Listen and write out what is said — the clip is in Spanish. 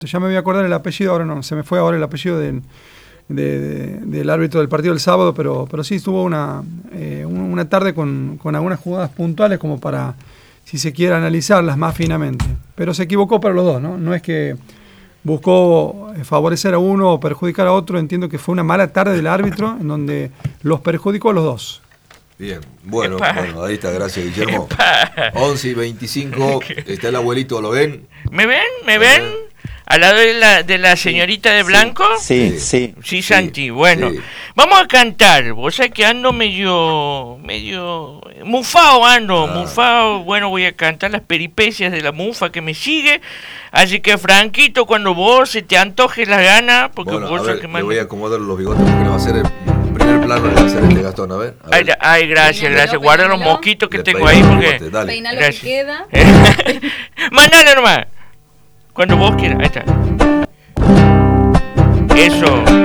Ya me voy a acordar el apellido, ahora no, se me fue ahora el apellido del árbitro del partido del sábado, pero sí estuvo una tarde con algunas jugadas puntuales como para, si se quiere, analizarlas más finamente. Pero se equivocó para los dos, ¿no? No es que buscó favorecer a uno o perjudicar a otro, entiendo que fue una mala tarde del árbitro en donde los perjudicó a los dos. Bien, bueno, ahí está, gracias Guillermo. 11:25, está el abuelito, ¿lo ven? ¿Me ven? ¿Al lado de la señorita de blanco? Sí, Santi, bueno. Sí. Vamos a cantar, vos sabés que ando medio mufado, bueno, voy a cantar las peripecias de la mufa que me sigue, así que Franquito, cuando vos se te antoje la gana, porque bueno, vos a ver, que le voy a acomodar los bigotes porque le va a hacer el primer plano, le va a hacer este Gastón, a ver. Ay, gracias, guarda los mosquitos que tengo ahí, porque... Peina lo que queda. Mandale nomás. Cuando vos quieras, ahí está. Eso.